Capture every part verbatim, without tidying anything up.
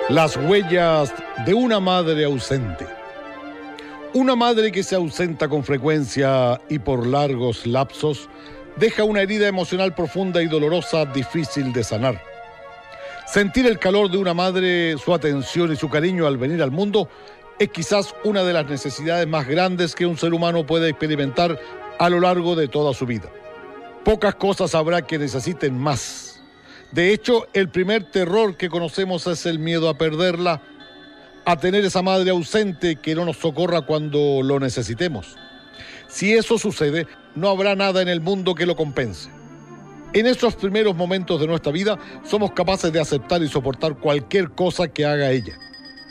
Las huellas de una madre ausente. Una madre que se ausenta con frecuencia y por largos lapsos deja una herida emocional profunda y dolorosa, difícil de sanar. Sentir el calor de una madre, su atención y su cariño al venir al mundo es quizás una de las necesidades más grandes que un ser humano puede experimentar a lo largo de toda su vida. Pocas cosas habrá que necesiten más. De hecho, el primer terror que conocemos es el miedo a perderla, a tener esa madre ausente que no nos socorra cuando lo necesitemos. Si eso sucede, no habrá nada en el mundo que lo compense. En esos primeros momentos de nuestra vida, somos capaces de aceptar y soportar cualquier cosa que haga ella.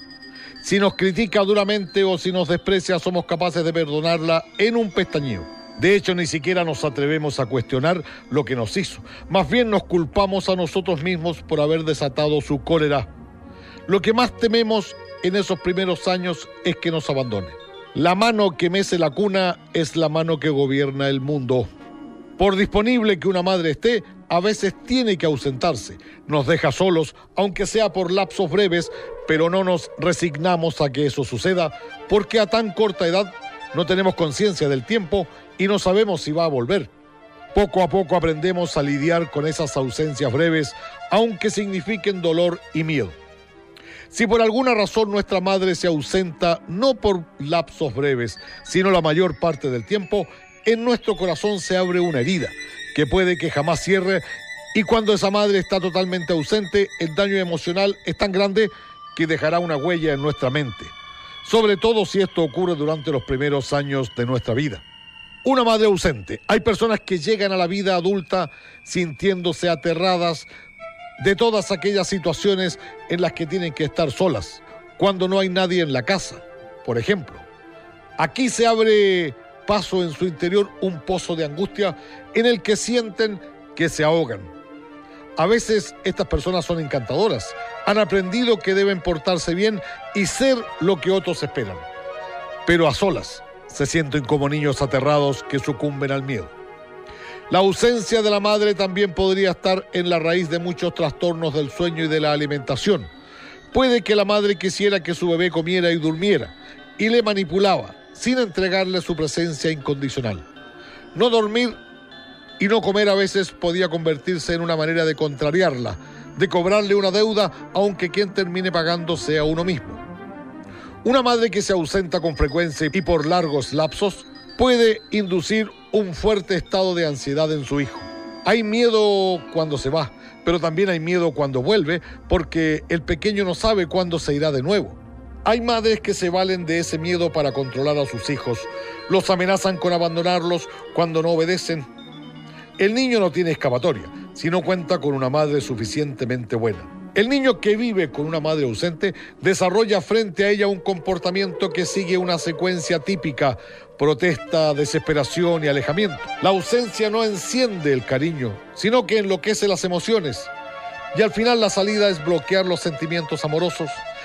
Si nos critica duramente o si nos desprecia, somos capaces de perdonarla en un pestañeo. De hecho, ni siquiera nos atrevemos a cuestionar lo que nos hizo. Más bien nos culpamos a nosotros mismos por haber desatado su cólera. Lo que más tememos en esos primeros años es que nos abandone. La mano que mece la cuna es la mano que gobierna el mundo. Por disponible que una madre esté, a veces tiene que ausentarse. Nos deja solos, aunque sea por lapsos breves, pero no nos resignamos a que eso suceda, porque a tan corta edad no tenemos conciencia del tiempo y no sabemos si va a volver. Poco a poco aprendemos a lidiar con esas ausencias breves, aunque signifiquen dolor y miedo. Si por alguna razón nuestra madre se ausenta, no por lapsos breves, sino la mayor parte del tiempo, en nuestro corazón se abre una herida, que puede que jamás cierre, y cuando esa madre está totalmente ausente, el daño emocional es tan grande que dejará una huella en nuestra mente, sobre todo si esto ocurre durante los primeros años de nuestra vida. Una madre ausente. Hay personas que llegan a la vida adulta sintiéndose aterradas de todas aquellas situaciones en las que tienen que estar solas, cuando no hay nadie en la casa, por ejemplo. Aquí se abre paso en su interior un pozo de angustia en el que sienten que se ahogan. A veces estas personas son encantadoras, han aprendido que deben portarse bien y ser lo que otros esperan, pero a solas se sienten como niños aterrados que sucumben al miedo. La ausencia de la madre también podría estar en la raíz de muchos trastornos del sueño y de la alimentación. Puede que la madre quisiera que su bebé comiera y durmiera, y le manipulaba, sin entregarle su presencia incondicional. No dormir y no comer a veces podía convertirse en una manera de contrariarla, de cobrarle una deuda, aunque quien termine pagando sea uno mismo. Una madre que se ausenta con frecuencia y por largos lapsos puede inducir un fuerte estado de ansiedad en su hijo. Hay miedo cuando se va, pero también hay miedo cuando vuelve, porque el pequeño no sabe cuándo se irá de nuevo. Hay madres que se valen de ese miedo para controlar a sus hijos. Los amenazan con abandonarlos cuando no obedecen. El niño no tiene escapatoria si no cuenta con una madre suficientemente buena. El niño que vive con una madre ausente desarrolla frente a ella un comportamiento que sigue una secuencia típica: protesta, desesperación y alejamiento. La ausencia no enciende el cariño, sino que enloquece las emociones. Y al final la salida es bloquear los sentimientos amorosos.